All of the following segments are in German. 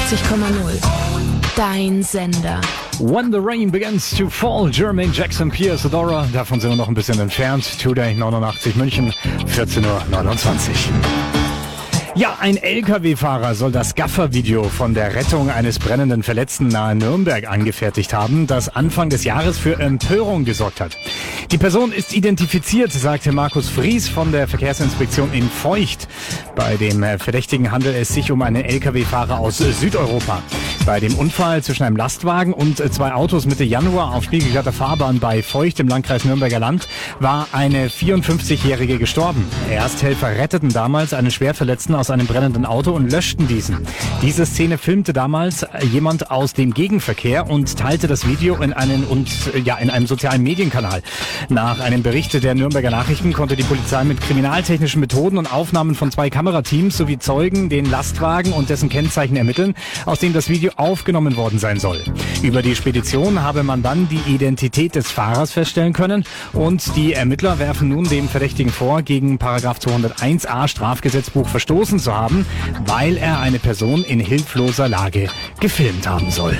89,0. Dein Sender. When the Rain Begins to Fall, Jermaine Jackson, Pia Sedora. Davon sind wir noch ein bisschen entfernt. Today 89 München, 14:29 Uhr. Ja, ein LKW-Fahrer soll das Gaffer-Video von der Rettung eines brennenden Verletzten nahe Nürnberg angefertigt haben, das Anfang des Jahres für Empörung gesorgt hat. Die Person ist identifiziert, sagte Markus Fries von der Verkehrsinspektion in Feucht. Bei dem Verdächtigen handelt es sich um einen LKW-Fahrer aus Südeuropa. Bei dem Unfall zwischen einem Lastwagen und zwei Autos Mitte Januar auf spiegelglatter Fahrbahn bei Feucht im Landkreis Nürnberger Land war eine 54-Jährige gestorben. Ersthelfer retteten damals einen Schwerverletzten aus einem brennenden Auto und löschten diesen. Diese Szene filmte damals jemand aus dem Gegenverkehr und teilte das Video in einem sozialen Medienkanal. Nach einem Bericht der Nürnberger Nachrichten konnte die Polizei mit kriminaltechnischen Methoden und Aufnahmen von 2 Kamerateams sowie Zeugen den Lastwagen und dessen Kennzeichen ermitteln, aus dem das Video aufgenommen worden sein soll. Über die Spedition habe man dann die Identität des Fahrers feststellen können und die Ermittler werfen nun dem Verdächtigen vor, gegen § 201a Strafgesetzbuch verstoßen zu haben, weil er eine Person in hilfloser Lage gefilmt haben soll.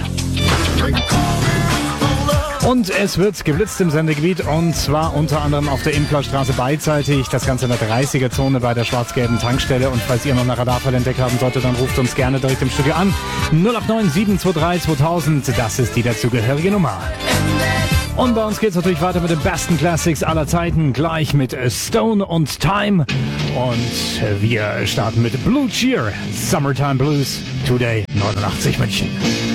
Und es wird geblitzt im Sendegebiet und zwar unter anderem auf der Implerstraße beidseitig, das Ganze in der 30er-Zone bei der schwarz-gelben Tankstelle. Und falls ihr noch eine Radarfall entdeckt haben solltet, dann ruft uns gerne direkt im Studio an. 089 723 2000, das ist die dazugehörige Nummer. Und bei uns geht's natürlich weiter mit den besten Classics aller Zeiten, gleich mit Stone und Time. Und wir starten mit Blue Cheer, Summertime Blues, Today 89 München.